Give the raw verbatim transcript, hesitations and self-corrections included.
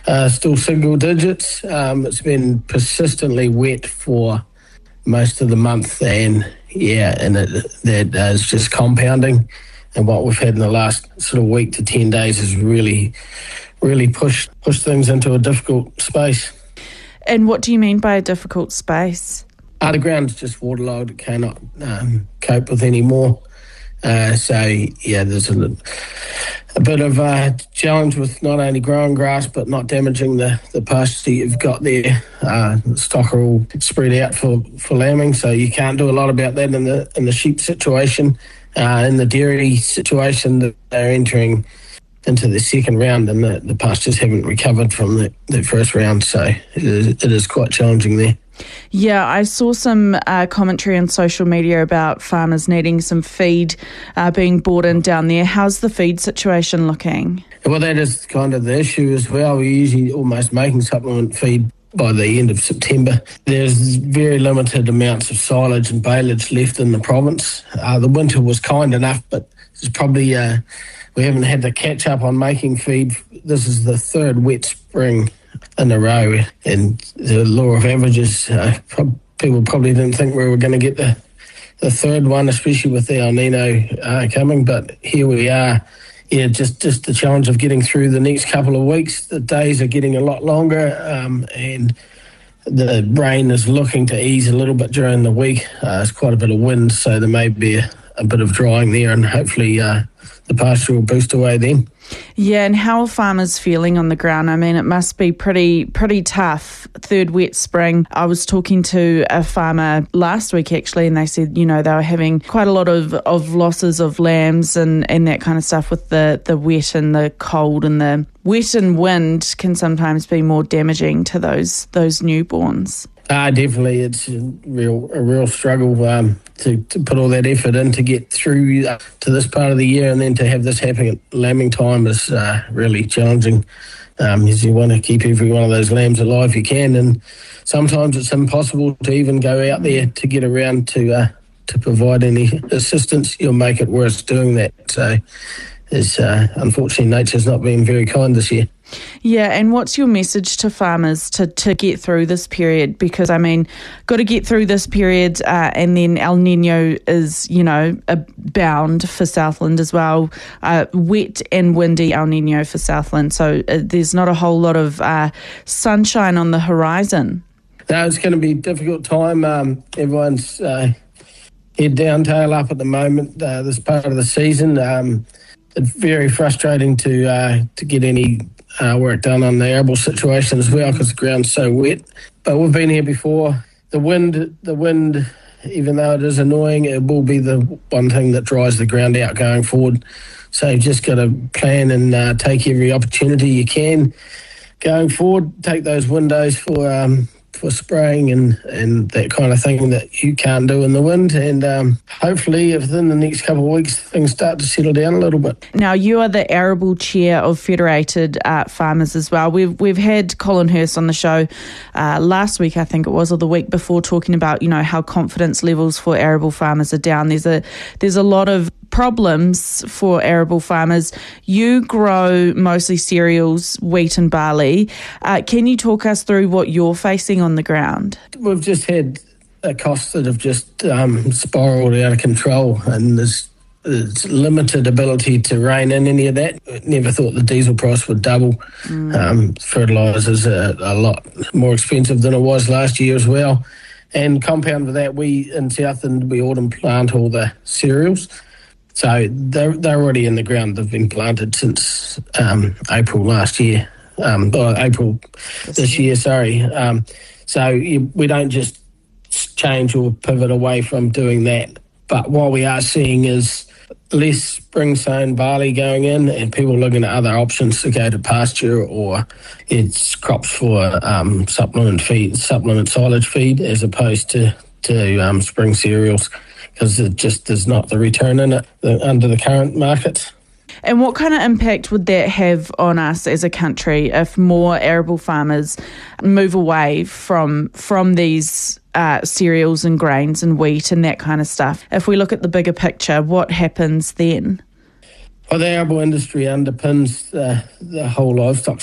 uh, still single digits. Um, it's been persistently wet for most of the month, and yeah, and it, that is just compounding. And what we've had in the last sort of week to ten days has really, really pushed pushed things into a difficult space. And what do you mean by a difficult space? Uh, the ground's just waterlogged. It cannot um, cope with any more. Uh, so, yeah, there's a, a bit of a challenge with not only growing grass but not damaging the, the pasture you've got there. Uh, the stock are all spread out for, for lambing, so you can't do a lot about that in the in the sheep situation. Uh, in the dairy situation, that they're entering into the second round, and the, the pastures haven't recovered from the, the first round, so it is, it is quite challenging there. Yeah, I saw some uh, commentary on social media about farmers needing some feed uh, being brought in down there. How's the feed situation looking? Well, that is kind of the issue as well. We're usually almost making supplement feed by the end of September. There's very limited amounts of silage and baleage left in the province. Uh, the winter was kind enough, but it's probably... Uh, We haven't had to catch up on making feed. This is the third wet spring in a row, and the law of averages, uh, pro- people probably didn't think we were going to get the, the third one, especially with the El Nino uh, coming, but here we are. Yeah, just, just the challenge of getting through the next couple of weeks. The days are getting a lot longer, um, and the rain is looking to ease a little bit during the week. Uh, there's quite a bit of wind, so there may be a, a bit of drying there, and hopefully uh, the pasture will boost away then. Yeah, and how are farmers feeling on the ground? I mean, it must be pretty pretty tough. Third wet spring. I was talking to a farmer last week, actually, and they said, you know, they were having quite a lot of, of losses of lambs and, and that kind of stuff with the, the wet and the cold, and the wet and wind can sometimes be more damaging to those those newborns. Uh, definitely, it's a real a real struggle um, to, to put all that effort in to get through uh, to this part of the year, and then to have this happen at lambing time is uh, really challenging. Um, because you want to keep every one of those lambs alive you can, and sometimes it's impossible to even go out there to get around to uh, to provide any assistance. You'll make it worse doing that. So, it's, uh, unfortunately, nature's not been very kind this year. Yeah, and what's your message to farmers to, to get through this period? Because, I mean, got to get through this period, uh, and then El Nino is, you know, a bound for Southland as well. Uh, wet and windy El Nino for Southland. So uh, there's not a whole lot of uh, sunshine on the horizon. No, it's going to be a difficult time. Um, everyone's uh, head down, tail up at the moment, uh, this part of the season. Um, it's very frustrating to uh, to get any Uh, work done on the arable situation as well, because the ground's so wet. But we've been here before. The wind, the wind, even though it is annoying, it will be the one thing that dries the ground out going forward. So you've just got to plan and uh, take every opportunity you can going forward. Take those windows for um, for spraying and, and that kind of thing that you can't do in the wind. And um, hopefully within the next couple of weeks, things start to settle down a little bit. Now, you are the arable chair of Federated uh, Farmers as well. We've we've had Colin Hurst on the show uh, last week, I think it was, or the week before, talking about, you know, how confidence levels for arable farmers are down. There's a there's a lot of problems for arable farmers. You grow mostly cereals, wheat and barley. Uh, can you talk us through what you're facing on the ground? We've just had uh, costs that have just um, spiralled out of control, and there's, there's limited ability to rein in any of that. Never thought the diesel price would double. Mm. Um, fertilisers are a lot more expensive than it was last year as well. And compound with that, we in Southland, we autumn plant all the cereals. So they're, they're already in the ground. They've been planted since um, April last year. Um, or April this, this year, sorry. Um, so you, we don't just change or pivot away from doing that. But what we are seeing is less spring-sown barley going in, and people looking at other options to go to pasture, or it's crops for um, supplement feed, supplement silage feed, as opposed to, to um, spring cereals, because it just there's not the return in it the, under the current markets. And what kind of impact would that have on us as a country if more arable farmers move away from from these uh, cereals and grains and wheat and that kind of stuff? If we look at the bigger picture, what happens then? Well, the arable industry underpins uh, the whole livestock